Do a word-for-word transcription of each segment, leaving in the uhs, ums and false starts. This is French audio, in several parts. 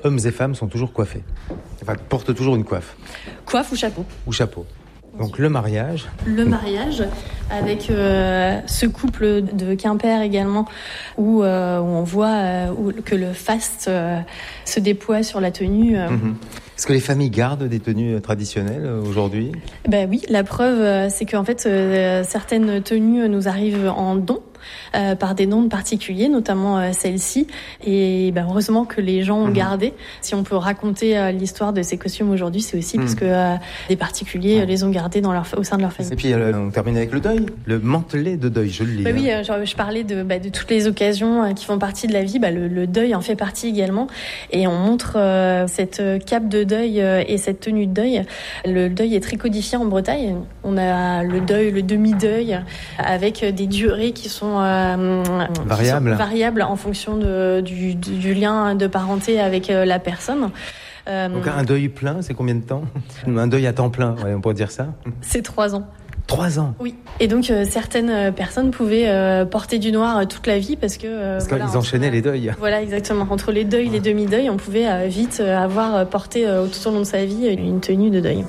hommes et femmes sont toujours coiffés. Enfin, portent toujours une coiffe. Coiffe ou chapeau. Ou chapeau. Donc le mariage. Le mariage avec euh, ce couple de Quimper également où, euh, où on voit euh, où, que le faste euh, se déploie sur la tenue. Euh. Mmh. Est-ce que les familles gardent des tenues traditionnelles euh, aujourd'hui ? Ben oui, la preuve euh, c'est qu'en fait euh, certaines tenues nous arrivent en don. Euh, par des noms particuliers, notamment euh, celle-ci. Et ben, heureusement que les gens ont mmh. gardé. Si on peut raconter euh, l'histoire de ces costumes aujourd'hui, c'est aussi mmh. parce que euh, des particuliers euh, les ont gardés dans leur, au sein de leur famille. Et puis euh, on termine avec le deuil, le mantelet de deuil, je le lis. Bah oui, euh, genre, je parlais de, bah, de toutes les occasions euh, qui font partie de la vie. Bah, le, le deuil en fait partie également. Et on montre euh, cette cape de deuil euh, et cette tenue de deuil. Le deuil est très codifié en Bretagne. On a le deuil, le demi-deuil, avec des durées qui sont Euh, variable. variable en fonction de, du, du lien de parenté avec euh, la personne. Euh, Donc un deuil plein, c'est combien de temps ? Un deuil à temps plein, ouais, on pourrait dire ça ? C'est trois ans. Trois ans ? Oui. Et donc euh, certaines personnes pouvaient euh, porter du noir euh, toute la vie parce que... Euh, parce voilà, qu'ils enchaînaient les deuils. Voilà, exactement. Entre les deuils et les demi-deuils, on pouvait euh, vite euh, avoir porté euh, tout au long de sa vie une tenue de deuil.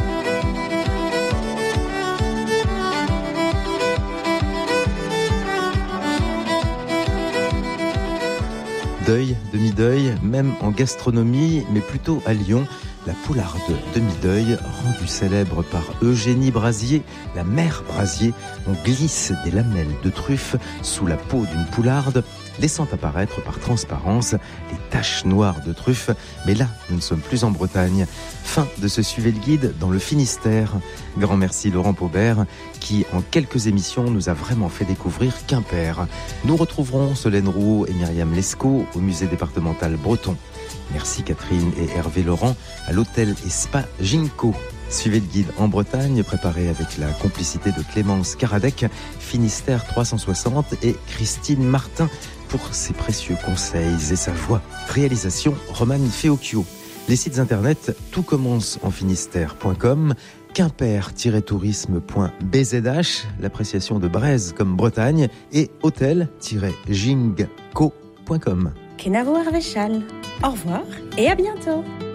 Deuil, demi-deuil, même en gastronomie, mais plutôt à Lyon, la poularde demi-deuil, rendue célèbre par Eugénie Brasier, la mère Brasier, on glisse des lamelles de truffe sous la peau d'une poularde, laissant apparaître par transparence les taches noires de truffe. Mais là, nous ne sommes plus en Bretagne. Fin de ce Suivez le guide dans le Finistère. Grand merci Laurent Paubert, qui en quelques émissions nous a vraiment fait découvrir Quimper. Nous retrouverons Solène Roux et Myriam Lescaut au musée départemental breton. Merci Catherine et Hervé Laurent à l'hôtel et spa Ginko. Suivez le guide en Bretagne, préparé avec la complicité de Clémence Caradec, Finistère trois cent soixante et Christine Martin pour ses précieux conseils et sa voix. Réalisation Romane Feocchio. Les sites internet tout commence en finistère point com, quimper-tourisme point b z h, l'appréciation de Breizh comme Bretagne, et hôtel-gingco point com. Kenavo Arvechal. Au revoir et à bientôt.